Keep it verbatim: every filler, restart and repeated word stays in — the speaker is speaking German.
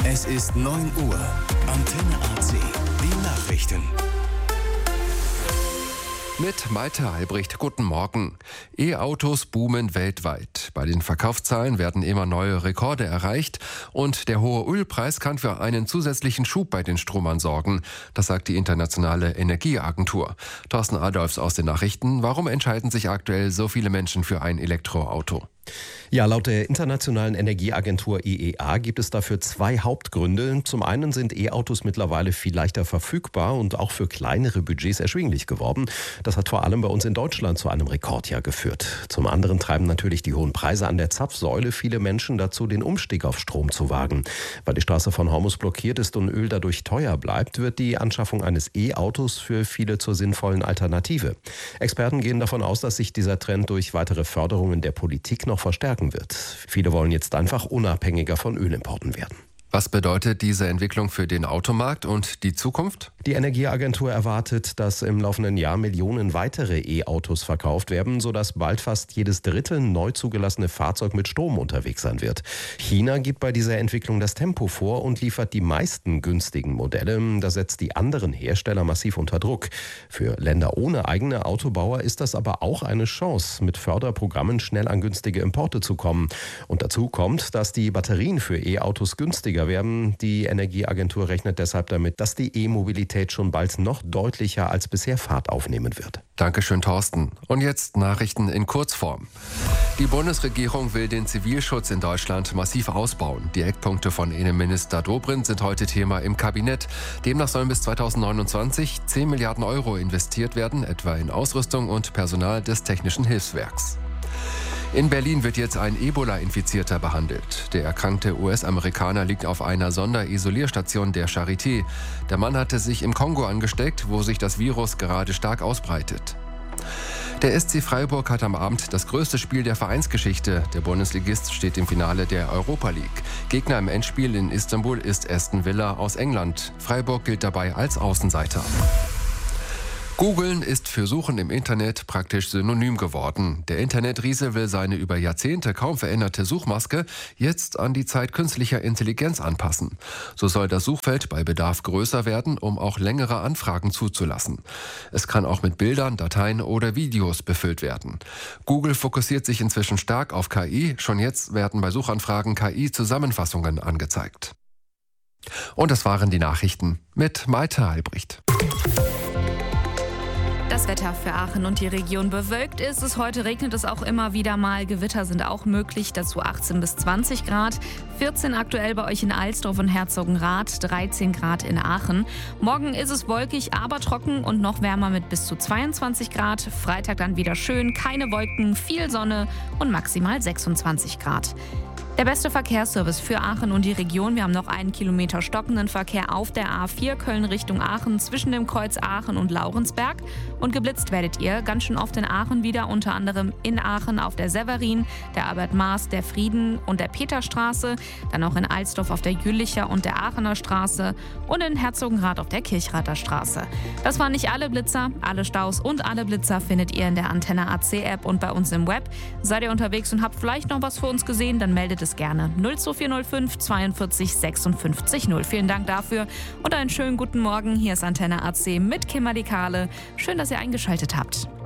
Es ist neun Uhr. Antenne A C. Die Nachrichten. Mit Malte Albrecht, guten Morgen. E-Autos boomen weltweit. Bei den Verkaufszahlen werden immer neue Rekorde erreicht und der hohe Ölpreis kann für einen zusätzlichen Schub bei den Stromern sorgen. Das sagt die Internationale Energieagentur. Thorsten Adolfs aus den Nachrichten. Warum entscheiden sich aktuell so viele Menschen für ein Elektroauto? Ja, laut der Internationalen Energieagentur I E A gibt es dafür zwei Hauptgründe. Zum einen sind E-Autos mittlerweile viel leichter verfügbar und auch für kleinere Budgets erschwinglich geworden. Das hat vor allem bei uns in Deutschland zu einem Rekordjahr geführt. Zum anderen treiben natürlich die hohen Preise an der Zapfsäule viele Menschen dazu, den Umstieg auf Strom zu wagen. Weil die Straße von Hormuz blockiert ist und Öl dadurch teuer bleibt, wird die Anschaffung eines E-Autos für viele zur sinnvollen Alternative. Experten gehen davon aus, dass sich dieser Trend durch weitere Förderungen der Politik noch verstärken wird. Viele wollen jetzt einfach unabhängiger von Ölimporten werden. Was bedeutet diese Entwicklung für den Automarkt und die Zukunft? Die Energieagentur erwartet, dass im laufenden Jahr Millionen weitere E-Autos verkauft werden, sodass bald fast jedes dritte neu zugelassene Fahrzeug mit Strom unterwegs sein wird. China gibt bei dieser Entwicklung das Tempo vor und liefert die meisten günstigen Modelle. Das setzt die anderen Hersteller massiv unter Druck. Für Länder ohne eigene Autobauer ist das aber auch eine Chance, mit Förderprogrammen schnell an günstige Importe zu kommen. Und dazu kommt, dass die Batterien für E-Autos günstiger werden. Die Energieagentur rechnet deshalb damit, dass die E-Mobilität schon bald noch deutlicher als bisher Fahrt aufnehmen wird. Dankeschön, Thorsten. Und jetzt Nachrichten in Kurzform. Die Bundesregierung will den Zivilschutz in Deutschland massiv ausbauen. Die Eckpunkte von Innenminister Dobrindt sind heute Thema im Kabinett. Demnach sollen bis zweitausendneunundzwanzig zehn Milliarden Euro investiert werden, etwa in Ausrüstung und Personal des Technischen Hilfswerks. In Berlin wird jetzt ein Ebola-Infizierter behandelt. Der erkrankte U S-Amerikaner liegt auf einer Sonderisolierstation der Charité. Der Mann hatte sich im Kongo angesteckt, wo sich das Virus gerade stark ausbreitet. Der S C Freiburg hat am Abend das größte Spiel der Vereinsgeschichte. Der Bundesligist steht im Finale der Europa League. Gegner im Endspiel in Istanbul ist Aston Villa aus England. Freiburg gilt dabei als Außenseiter. Googeln ist für Suchen im Internet praktisch synonym geworden. Der Internetriese will seine über Jahrzehnte kaum veränderte Suchmaske jetzt an die Zeit künstlicher Intelligenz anpassen. So soll das Suchfeld bei Bedarf größer werden, um auch längere Anfragen zuzulassen. Es kann auch mit Bildern, Dateien oder Videos befüllt werden. Google fokussiert sich inzwischen stark auf K I. Schon jetzt werden bei Suchanfragen K I-Zusammenfassungen angezeigt. Und das waren die Nachrichten mit Malte Albrecht. Das Wetter für Aachen und die Region: bewölkt ist es. Heute regnet es auch immer wieder mal. Gewitter sind auch möglich. Dazu achtzehn bis zwanzig Grad. vierzehn aktuell bei euch in Alsdorf und Herzogenrath. dreizehn Grad in Aachen. Morgen ist es wolkig, aber trocken und noch wärmer mit bis zu zweiundzwanzig Grad. Freitag dann wieder schön. Keine Wolken, viel Sonne und maximal sechsundzwanzig Grad. Der beste Verkehrsservice für Aachen und die Region. Wir haben noch einen Kilometer stockenden Verkehr auf der A vier Köln Richtung Aachen zwischen dem Kreuz Aachen und Laurensberg. Und geblitzt werdet ihr ganz schön oft in Aachen wieder, unter anderem in Aachen auf der Severin, der Albert-Maß, der Frieden und der Peterstraße. Dann auch in Alsdorf auf der Jülicher und der Aachener Straße und in Herzogenrath auf der Kirchrather Straße. Das waren nicht alle Blitzer. Alle Staus und alle Blitzer findet ihr in der Antenne A C App und bei uns im Web. Seid ihr unterwegs und habt vielleicht noch was für uns gesehen, dann meldet es gerne. null zwei vier null fünf zweiundvierzig sechsundfünfzig null. Vielen Dank dafür und einen schönen guten Morgen. Hier ist Antenne A C mit Kimberly Kahle. Schön, dass ihr eingeschaltet habt.